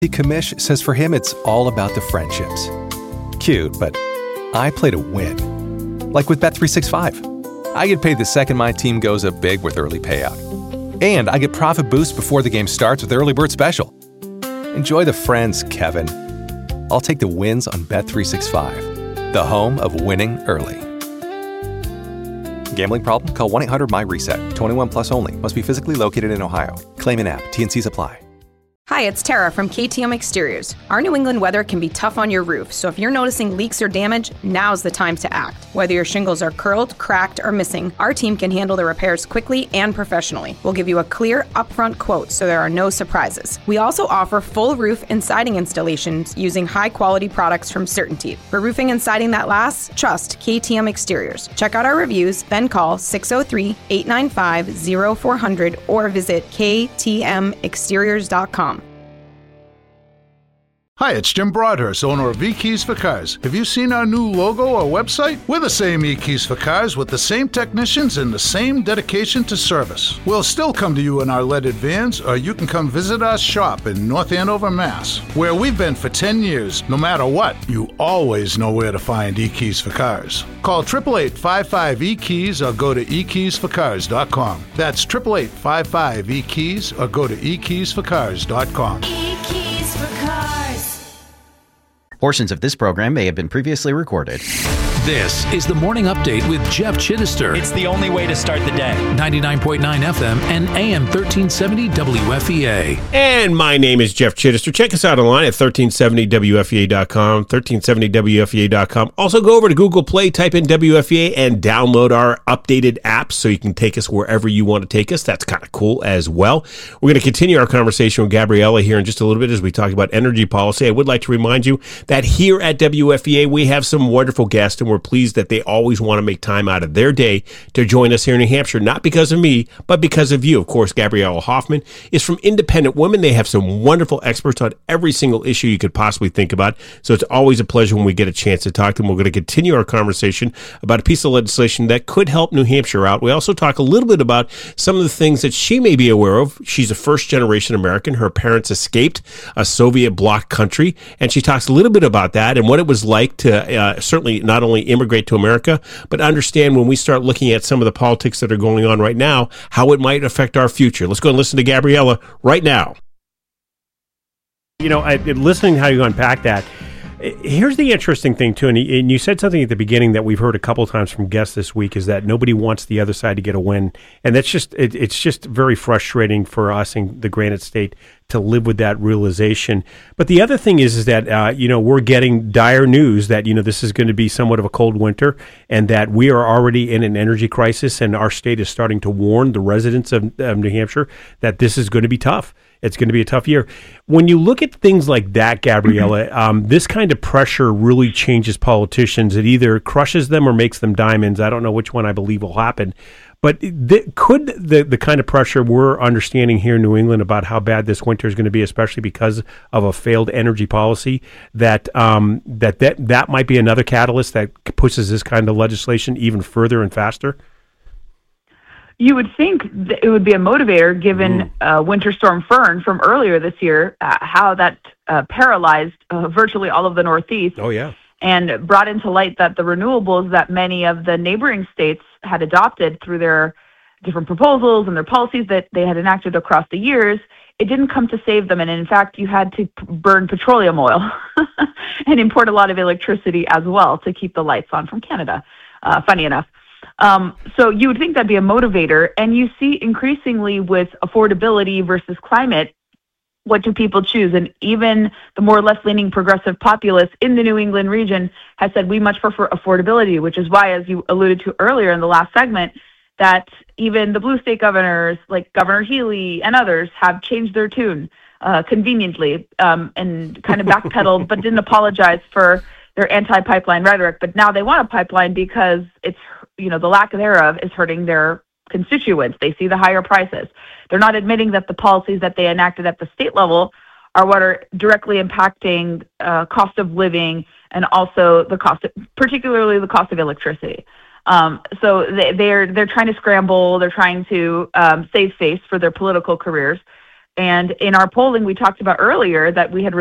Commish says for him it's all about the friendships. Cute, but I play to win. Like with Bet365. I get paid the second my team goes up big with early payout. And I get profit boost before the game starts with Early Bird Special. Enjoy the friends, Kevin. I'll take the wins on Bet365, the home of winning early. Gambling problem? Call 1-800-MY-RESET. 21 plus only. Must be physically located in Ohio. Claim in app. T&Cs apply. Hi, it's Tara from KTM Exteriors. Our New England weather can be tough on your roof, so if you're noticing leaks or damage, now's the time to act. Whether your shingles are curled, cracked, or missing, our team can handle the repairs quickly and professionally. We'll give you a clear, upfront quote so there are no surprises. We also offer full roof and siding installations using high-quality products from CertainTeed. For roofing and siding that lasts, trust KTM Exteriors. Check out our reviews, then call 603-895-0400 or visit ktmexteriors.com. Hi, it's Jim Broadhurst, owner of eKeys for Cars. Have you seen our new logo or website? We're the same eKeys for Cars with the same technicians and the same dedication to service. We'll still come to you in our leaded vans, or you can come visit our shop in North Andover, Mass, where we've been for 10 years. No matter what, you always know where to find eKeys for Cars. Call 888-55-EKEYS or go to ekeysforcars.com. That's 888-55-EKEYS or go to ekeysforcars.com. eKeys for Cars. Portions of this program may have been previously recorded. This is the Morning Update with Jeff Chittister. It's the only way to start the day. 99.9 FM and AM 1370 WFEA. And my name is Jeff Chittister. Check us out online at 1370WFEA.com, 1370WFEA.com. Also go over to Google Play, type in WFEA, and download our updated apps so you can take us wherever you want to take us. That's kind of cool as well. We're going to continue our conversation with Gabriella here in just a little bit as we talk about energy policy. I would like to remind you that here at WFEA, we have some wonderful guests, and we're pleased that they always want to make time out of their day to join us here in New Hampshire, not because of me, but because of you. Of course, Gabriella Hoffman is from Independent Women. They have some wonderful experts on every single issue you could possibly think about, so it's always a pleasure when we get a chance to talk to them. We're going to continue our conversation about a piece of legislation that could help New Hampshire out. We also talk a little bit about some of the things that she may be aware of. She's a first-generation American. Her parents escaped a Soviet bloc country, and she talks a little bit about that and what it was like to certainly not only immigrate to America, but understand when we start looking at some of the politics that are going on right now, how it might affect our future. Let's go and listen to Gabriella right now. You know, listening to how you unpack that, here's the interesting thing, too, and you said something at the beginning that we've heard a couple of times from guests this week, is that nobody wants the other side to get a win, and that's just it's just very frustrating for us in the Granite State to live with that realization. But the other thing is that we're getting dire news that this is going to be somewhat of a cold winter, and that we are already in an energy crisis, and our state is starting to warn the residents of New Hampshire that this is going to be tough. It's going to be a tough year. When you look at things like that, Gabriella, this kind of pressure really changes politicians. It either crushes them or makes them diamonds. I don't know which one I believe will happen. But could the kind of pressure we're understanding here in New England about how bad this winter is going to be, especially because of a failed energy policy, that might be another catalyst that pushes this kind of legislation even further and faster? You would think that it would be a motivator, given Winter Storm Fern from earlier this year, how that paralyzed virtually all of the Northeast. Oh, yeah. And brought into light that the renewables that many of the neighboring states had adopted through their different proposals and their policies that they had enacted across the years, it didn't come to save them. And in fact, you had to burn petroleum oil and import a lot of electricity as well to keep the lights on from Canada, funny enough. So you would think that'd be a motivator. And you see increasingly with affordability versus climate, what do people choose? And even the more left-leaning progressive populace in the New England region has said we much prefer affordability, which is why, as you alluded to earlier in the last segment, that even the blue state governors like Governor Healy and others have changed their tune conveniently and kind of backpedaled, but didn't apologize for their anti-pipeline rhetoric. But now they want a pipeline because it's, the lack thereof is hurting their constituents. They see the higher prices. They're not admitting that the policies that they enacted at the state level are what are directly impacting cost of living and also the cost, particularly the cost of electricity. So they're trying to scramble. They're trying to save face for their political careers. And in our polling, we talked about earlier that we had